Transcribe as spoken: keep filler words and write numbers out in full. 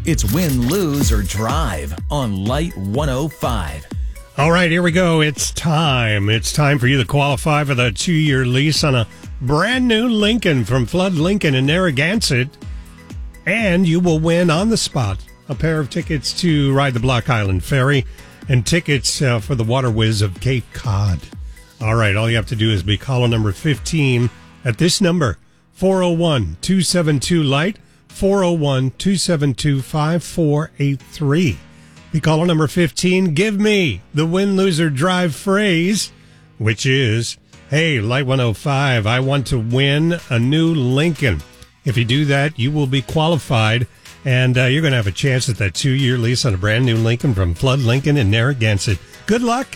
It's win, lose, or drive on Light one oh five. All right, here we go. It's time. It's time for you to qualify for the two-year lease on a brand new Lincoln from Flood Lincoln in Narragansett. And you will win on the spot a pair of tickets to ride the Block Island Ferry and tickets uh, for the Water Whiz of Cape Cod. All right, all you have to do is be caller number fifteen at this number, four oh one, two seven two, LIGHT, four oh one, two seven two, five four eight three. Be caller number fifteen. Give me the win, lose, or drive phrase, which is, hey, Light one oh five, I want to win a new Lincoln. If you do that, you will be qualified, and uh, you're going to have a chance at that two-year lease on a brand new Lincoln from Flood Lincoln in Narragansett. Good luck.